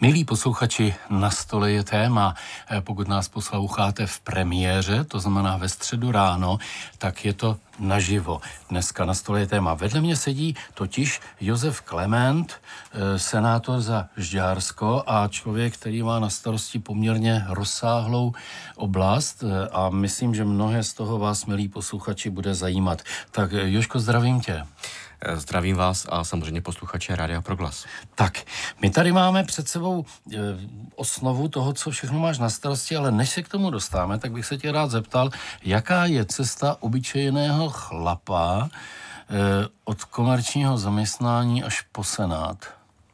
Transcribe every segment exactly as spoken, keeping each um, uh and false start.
Milí posluchači, na stole je téma. Pokud nás posloucháte v premiéře, to znamená ve středu ráno, tak je to naživo. Dneska na stole je téma. Vedle mě sedí totiž Josef Klement, senátor za Žďársko a člověk, který má na starosti poměrně rozsáhlou oblast a myslím, že mnohé z toho vás, milí posluchači, bude zajímat. Tak Jožko, zdravím tě. Zdravím vás a samozřejmě posluchače Rádia Proglas. Tak, my tady máme před sebou e, osnovu toho, co všechno máš na starosti, ale než se k tomu dostáme, tak bych se tě rád zeptal, jaká je cesta obyčejného chlapa e, od komerčního zaměstnání až po senát?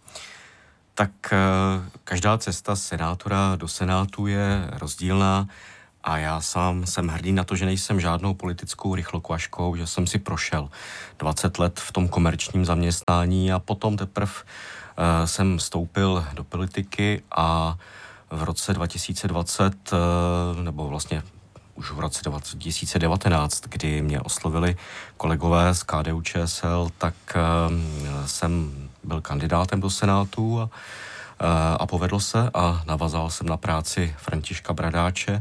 Tak e, každá cesta senátora do senátu je rozdílná. A já sám jsem hrdý na to, že nejsem žádnou politickou rychlokvaškou, že jsem si prošel dvacet let v tom komerčním zaměstnání a potom teprve uh, jsem vstoupil do politiky a v roce dva tisíce dvacet, uh, nebo vlastně už v roce dva tisíce devatenáct, kdy mě oslovili kolegové z K D U Č S L, tak uh, jsem byl kandidátem do senátu a, uh, a povedlo se a navazal jsem na práci Františka Bradáče,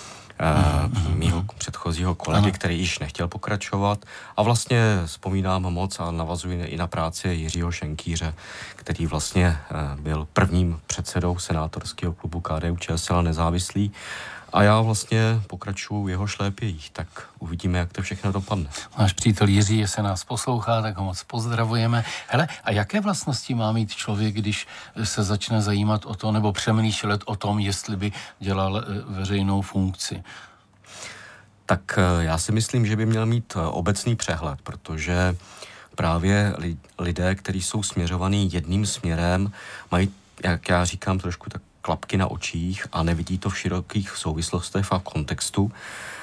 Uh, mýho předchozího kolegy, ano. který již nechtěl pokračovat. A vlastně vzpomínám moc a navazuji i na práci Jiřího Šenkýře, který vlastně uh, byl prvním předsedou senátorského klubu K D U Č S L nezávislý. A já vlastně pokračuju jeho šlépějích, tak uvidíme, jak to všechno dopadne. Náš přítel Jiří, jestli nás poslouchá, tak ho moc pozdravujeme. Hele, a jaké vlastnosti má mít člověk, když se začne zajímat o to, nebo přemýšlet o tom, jestli by dělal veřejnou funkci? Tak já si myslím, že by měl mít obecný přehled, protože právě lidé, kteří jsou směřovaní jedním směrem, mají, jak já říkám, trošku tak klapky na očích a nevidí to v širokých souvislostech a kontextu.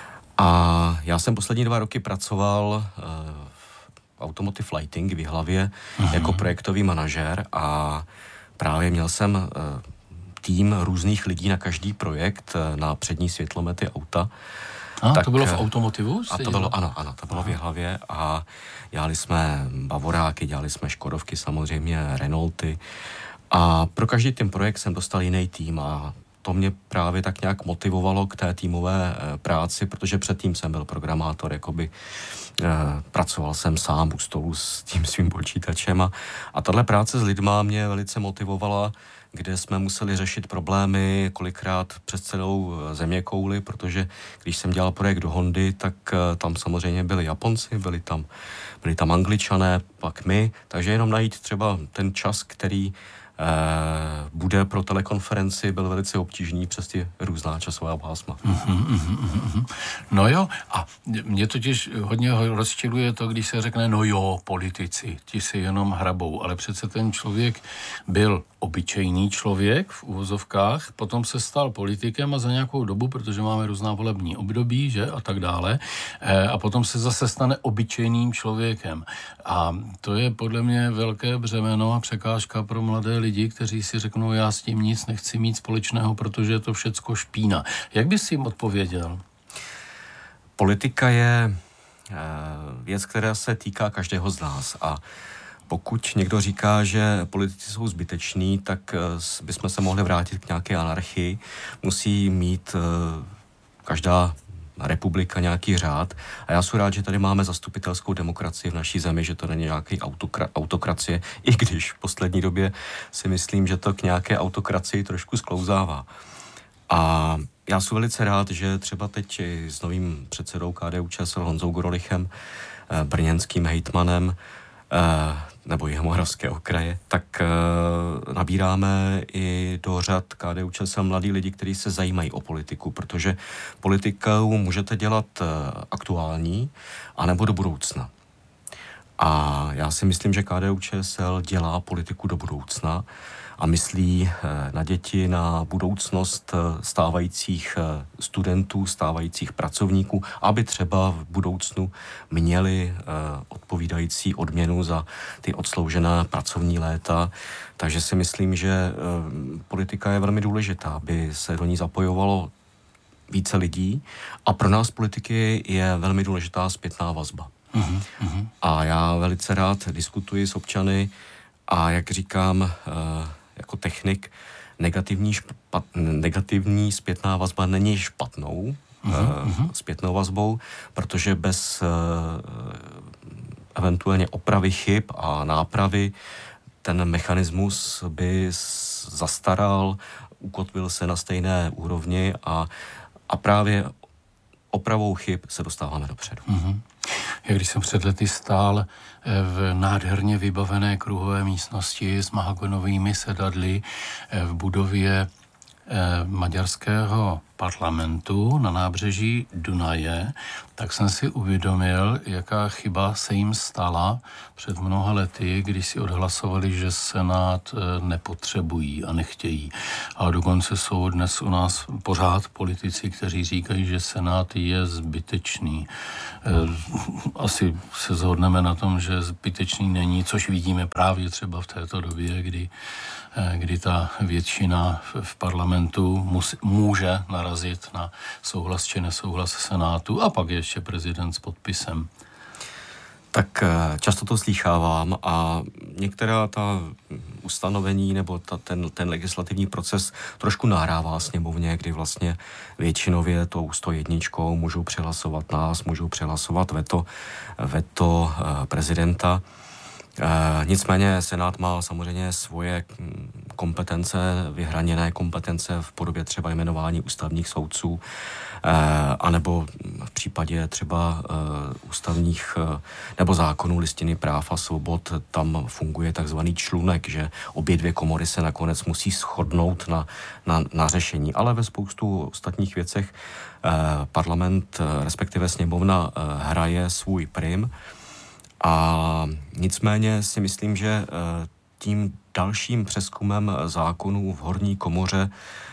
A já jsem poslední dva roky pracoval uh, v Automotive Lighting v Jihlavě uh-huh. jako projektový manažer a právě měl jsem uh, tým různých lidí na každý projekt uh, na přední světlomety auta. A tak, to bylo v Automotivu? A to bylo, ano, ano, to bylo v Jihlavě a dělali jsme Bavoráky, dělali jsme Škodovky, samozřejmě Renaulty. A pro každý ten projekt jsem dostal jiný tým a to mě právě tak nějak motivovalo k té týmové e, práci, protože předtím jsem byl programátor, jakoby e, pracoval jsem sám u stolu s tím svým počítačem a, a tahle práce s lidma mě velice motivovala, kde jsme museli řešit problémy kolikrát přes celou zeměkouli, protože když jsem dělal projekt do Hondy, tak e, tam samozřejmě byli Japonci, byli tam, byli tam Angličané, pak my, takže jenom najít třeba ten čas, který Uh, bude pro telekonferenci, byl velice obtížný přes ty různá časová pásma. Uh-huh, uh-huh, uh-huh. No jo, a mě totiž hodně rozčiluje to, když se řekne, no jo, politici, ti si jenom hrabou, ale přece ten člověk byl obyčejný člověk v uvozovkách, potom se stal politikem a za nějakou dobu, protože máme různá volební období, že, a tak dále, eh, a potom se zase stane obyčejným člověkem. A to je podle mě velké břemeno a překážka pro mladé lidi, kteří si řeknou, já s tím nic nechci mít společného, protože je to všecko špína. Jak bys jim odpověděl? Politika je eh, věc, která se týká každého z nás a pokud někdo říká, že politici jsou zbyteční, tak bychom se mohli vrátit k nějaké anarchii. Musí mít každá republika nějaký řád. A já jsem rád, že tady máme zastupitelskou demokracii v naší zemi, že to není nějaký autokra- autokracie, i když v poslední době si myslím, že to k nějaké autokracii trošku sklouzává. A já jsem velice rád, že třeba teď s novým předsedou K D U Č S L Honzou Gorolichem, brněnským hejtmanem, nebo Jihomoravského kraje, tak uh, nabíráme i do řad K D U Č S L mladí lidi, kteří se zajímají o politiku, protože politiku můžete dělat uh, aktuální, anebo do budoucna. A já si myslím, že K D U Č S L dělá politiku do budoucna a myslí na děti, na budoucnost stávajících studentů, stávajících pracovníků, aby třeba v budoucnu měli odpovídající odměnu za ty odsloužená pracovní léta. Takže si myslím, že politika je velmi důležitá, aby se do ní zapojovalo více lidí a pro nás politiky je velmi důležitá zpětná vazba. Uhum, uhum. A já velice rád diskutuji s občany a jak říkám, jako technik, negativní, špat, negativní zpětná vazba není špatnou uh-huh. zpětnou vazbou, protože bez uh, eventuálně opravy chyb a nápravy ten mechanismus by zastaral, ukotvil se na stejné úrovni a, a právě opravou chyb se dostáváme dopředu. Mm-hmm. Jak když jsem před lety stál v nádherně vybavené kruhové místnosti s mahagonovými sedadly v budově maďarského parlamentu na nábřeží Dunaje, tak jsem si uvědomil, jaká chyba se jim stala před mnoha lety, když si odhlasovali, že Senát nepotřebují a nechtějí. A dokonce jsou dnes u nás pořád politici, kteří říkají, že Senát je zbytečný. Asi se shodneme na tom, že zbytečný není, což vidíme právě třeba v této době, kdy, kdy ta většina v parlamentu musí, může narazit na souhlas či nesouhlas Senátu a pak ještě prezident s podpisem. Tak často to slýchávám a některá ta ustanovení nebo ta, ten, ten legislativní proces trošku nahrává sněmovně, kdy vlastně většinově tou sto jedničkou můžou přehlasovat nás, můžou přehlasovat veto, veto prezidenta. E, nicméně Senát má samozřejmě svoje kompetence, vyhraněné kompetence v podobě třeba jmenování ústavních soudců, e, anebo v případě třeba e, ústavních e, nebo zákonů listiny práv a svobod, tam funguje takzvaný člunek, že obě dvě komory se nakonec musí shodnout na, na, na řešení. Ale ve spoustu ostatních věcech e, parlament, respektive sněmovna e, hraje svůj prim. A nicméně si myslím, že tím dalším přezkumem zákonů v horní komoře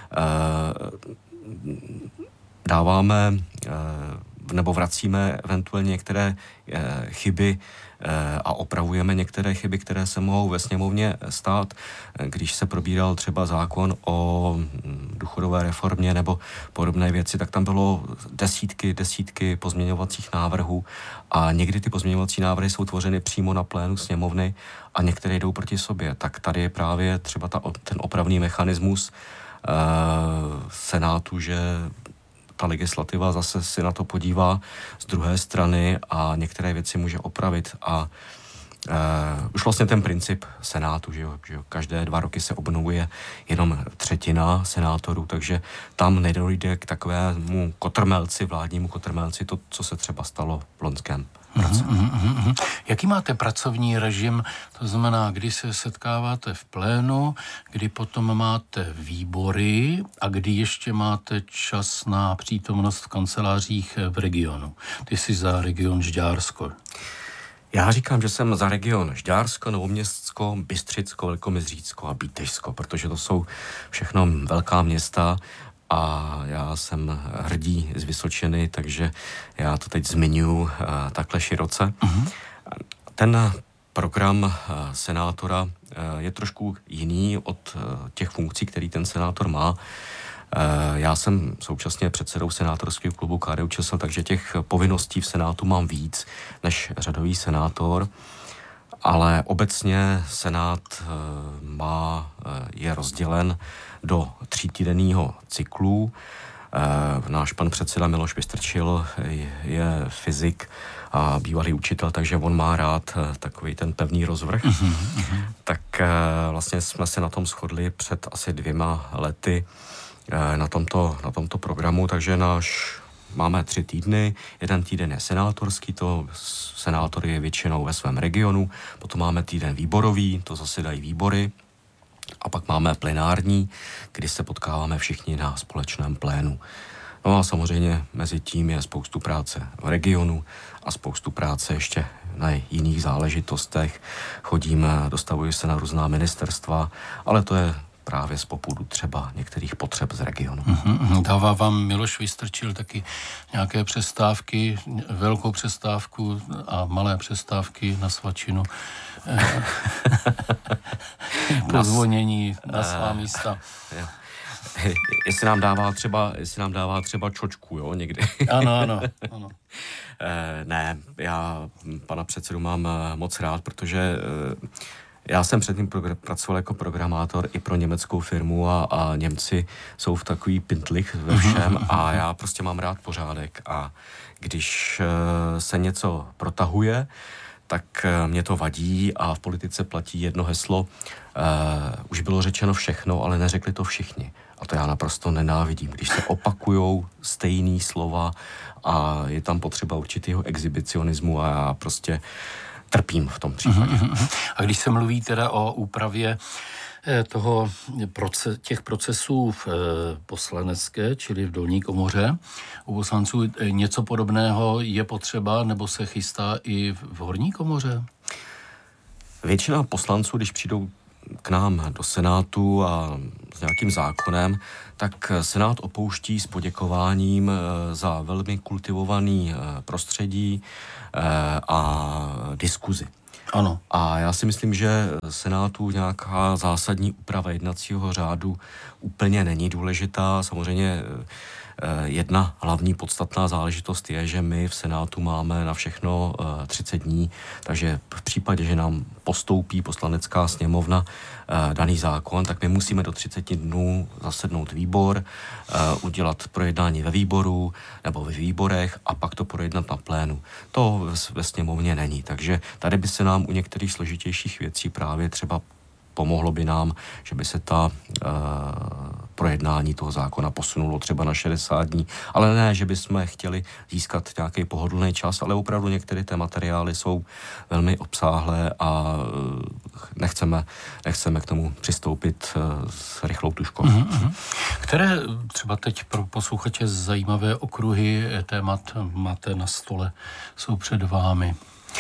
dáváme nebo vracíme eventuálně některé chyby a opravujeme některé chyby, které se mohou ve sněmovně stát. Když se probíral třeba zákon o důchodové reformě nebo podobné věci, tak tam bylo desítky, desítky pozměňovacích návrhů a někdy ty pozměňovací návrhy jsou tvořeny přímo na plénu sněmovny a některé jdou proti sobě. Tak tady je právě třeba ta, ten opravný mechanismus uh, Senátu, že ta legislativa zase si na to podívá z druhé strany a některé věci může opravit a uh, už vlastně ten princip Senátu, že jo, že jo, každé dva roky se obnovuje jenom třetina senátorů, takže tam nedojde k takovému kotrmelci, vládnímu kotrmelci, to, co se třeba stalo v loňském roce. Uhum, uhum, uhum. Jaký máte pracovní režim, to znamená, kdy se setkáváte v plénu, kdy potom máte výbory a kdy ještě máte čas na přítomnost v kancelářích v regionu? Ty jsi za region Žďársko. Já říkám, že jsem za region Žďársko, Novoměstsko, Bystřicko, Velkomyřicko a Bítešsko, protože to jsou všechno velká města a já jsem hrdý z Vysočiny, takže já to teď zmiňuji uh, takhle široce. Uh-huh. Ten program uh, senátora uh, je trošku jiný od uh, těch funkcí, který ten senátor má. Uh, já jsem současně předsedou senátorského klubu K D U Č S L, takže těch povinností v Senátu mám víc než řadový senátor, ale obecně Senát uh, má, uh, je rozdělen do třítýdenního cyklu. E, náš pan předseda Miloš Vystrčil je, je fyzik a bývalý učitel, takže on má rád takový ten pevný rozvrh. Uh-huh, uh-huh. Tak e, vlastně jsme se na tom shodli před asi dvěma lety e, na, tomto, na tomto programu, takže náš máme tři týdny. Jeden týden je senátorský, to senátor je většinou ve svém regionu, potom máme týden výborový, to zasedají výbory, a pak máme plenární, kdy se potkáváme všichni na společném plénu. No a samozřejmě mezi tím je spoustu práce v regionu a spoustu práce ještě na jiných záležitostech. Chodím, dostavuji se na různá ministerstva, ale to je právě z popudu třeba některých potřeb z regionu. Mm-hmm. Dává vám Miloš Vystrčil taky nějaké přestávky, velkou přestávku a malé přestávky na svačinu? Pozvonění na svá místa. Jestli nám dává třeba, jestli nám dává třeba čočku, jo, někdy. Ano, ano, ano. Ne, já pana předsedu mám moc rád, protože Já jsem předtím progr- pracoval jako programátor i pro německou firmu a, a Němci jsou v takový pintlich ve všem a já prostě mám rád pořádek a když uh, se něco protahuje, tak uh, mě to vadí a v politice platí jedno heslo. Uh, už bylo řečeno všechno, ale neřekli to všichni. A to já naprosto nenávidím, když se opakujou stejný slova a je tam potřeba určitého exhibicionismu a já prostě trpím v tom případě. A když se mluví teda o úpravě toho proces, těch procesů v poslanecké, čili v dolní komoře u poslanců, něco podobného je potřeba nebo se chystá i v horní komoře? Většina poslanců, když přijdou k nám do Senátu a s nějakým zákonem, tak Senát opouští s poděkováním za velmi kultivovaný prostředí a diskuzi. Ano. A já si myslím, že Senátu nějaká zásadní úprava jednacího řádu úplně není důležitá. Samozřejmě jedna hlavní podstatná záležitost je, že my v Senátu máme na všechno třicet dní, takže v případě, že nám postoupí poslanecká sněmovna daný zákon, tak my musíme do třiceti dnů zasednout výbor, udělat projednání ve výboru nebo ve výborech a pak to projednat na plénu. To ve sněmovně není, takže tady by se nám u některých složitějších věcí právě třeba pomohlo by nám, že by se ta uh, projednání toho zákona posunulo třeba na šedesát dní, ale ne, že bychom chtěli získat nějaký pohodlný čas, ale opravdu některé ty materiály jsou velmi obsáhlé a uh, nechceme, nechceme k tomu přistoupit uh, s rychlou tužkou. Mm-hmm. Které třeba teď pro posluchače zajímavé okruhy témat máte na stole, jsou před vámi?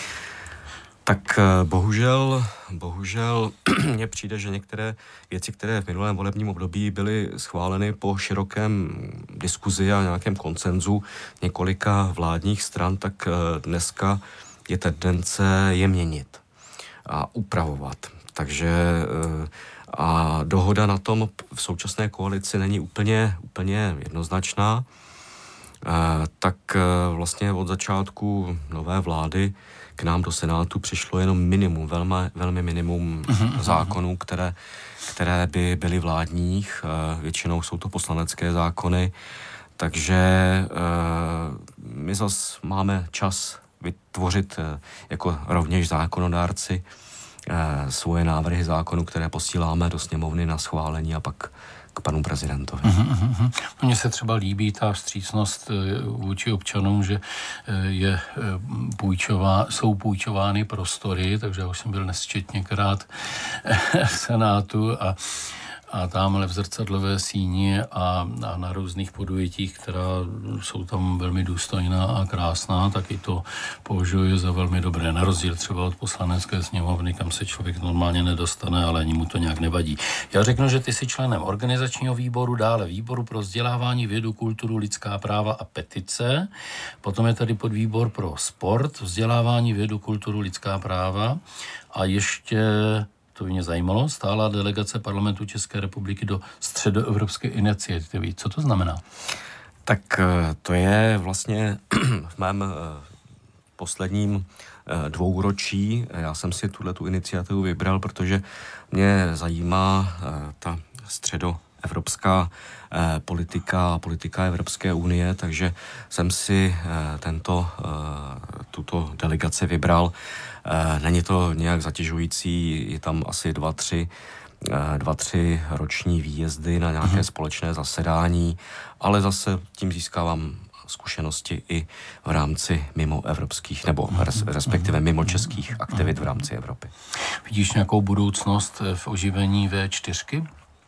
Tak bohužel, bohužel mně přijde, že některé věci, které v minulém volebním období byly schváleny po širokém diskuzi a nějakém konsenzu několika vládních stran, tak dneska je tendence je měnit a upravovat. Takže a dohoda na tom v současné koalici není úplně, úplně jednoznačná. Tak vlastně od začátku nové vlády k nám do Senátu přišlo jenom minimum, velmi, velmi minimum uh-huh, zákonů, které, které by byly vládních. Většinou jsou to poslanecké zákony, takže my zas máme čas vytvořit jako rovněž zákonodárci svoje návrhy zákonů, které posíláme do sněmovny na schválení a pak k panu prezidentovi. Uh-huh. Mně se třeba líbí ta vstřícnost vůči občanům, že je půjčová, jsou půjčovány prostory, takže já už jsem byl nesčetněkrát v Senátu a a tamhle v zrcadlové síni a, a na různých podujetích, která jsou tam velmi důstojná a krásná, tak i to považuji za velmi dobré. Na rozdíl třeba od poslanecké sněmovny, kam se člověk normálně nedostane, ale ani mu to nějak nevadí. Já řeknu, že ty jsi členem organizačního výboru, dále výboru pro vzdělávání, vědu, kulturu, lidská práva a petice. Potom je tady podvýbor pro sport, vzdělávání, vědu, kulturu, lidská práva a ještě... To by mě zajímalo, stála delegace Parlamentu České republiky do středoevropské iniciativy. Co to znamená? Tak to je vlastně v mém posledním dvouročí. Já jsem si tuhletu iniciativu vybral, protože mě zajímá ta středoevropská politika, politika Evropské unie, takže jsem si tento, tuto delegaci vybral. Není to nějak zatěžující, je tam asi dva, tři, dva, tři roční výjezdy na nějaké mm. společné zasedání, ale zase tím získávám zkušenosti i v rámci mimo evropských, nebo res, respektive mimo českých aktivit v rámci Evropy. Vidíš nějakou budoucnost v oživení vé čtyřky?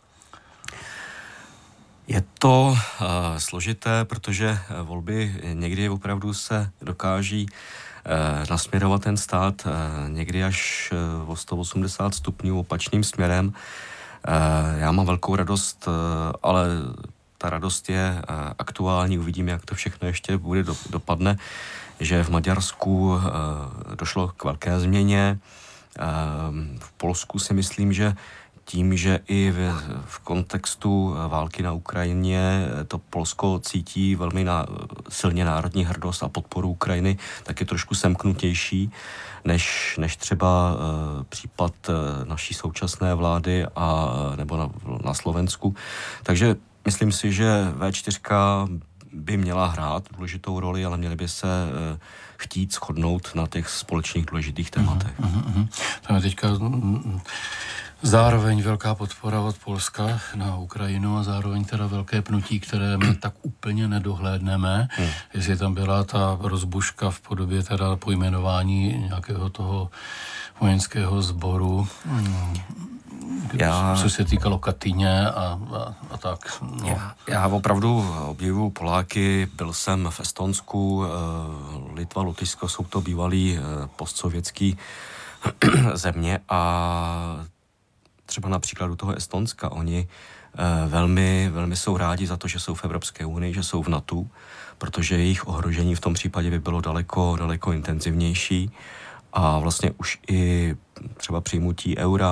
Je to uh, složité, protože volby někdy opravdu se dokáží uh, nasměrovat ten stát uh, někdy až uh, o sto osmdesát stupňů opačným směrem. Uh, já mám velkou radost, uh, ale ta radost je uh, aktuální, uvidíme, jak to všechno ještě bude do, dopadne, že v Maďarsku uh, došlo k velké změně. Uh, v Polsku si myslím, že tím, že i v, v kontextu války na Ukrajině to Polsko cítí velmi na, silně národní hrdost a podporu Ukrajiny, tak je trošku semknutější než, než třeba uh, případ uh, naší současné vlády a, nebo na, na Slovensku. Takže myslím si, že vé čtyři by měla hrát důležitou roli, ale měli by se uh, chtít shodnout na těch společných důležitých tématech. Uh-huh, uh-huh. Tam je teďka zároveň velká podpora od Polska na Ukrajinu a zároveň teda velké pnutí, které my tak úplně nedohlédneme. Hmm. Jestli tam byla ta rozbuška v podobě teda pojmenování nějakého toho vojenského sboru, Já... co se týkalo Katyně a, a, a tak. No. Já, já opravdu obdivuju Poláky, byl jsem v Estonsku, Litva, Lotyšsko, jsou to bývalý postsovětský země a třeba na příkladu toho Estonska, oni eh, velmi, velmi jsou rádi za to, že jsou v Evropské unii, že jsou v NATO, protože jejich ohrožení v tom případě by bylo daleko, daleko intenzivnější a vlastně už i třeba přijmutí eura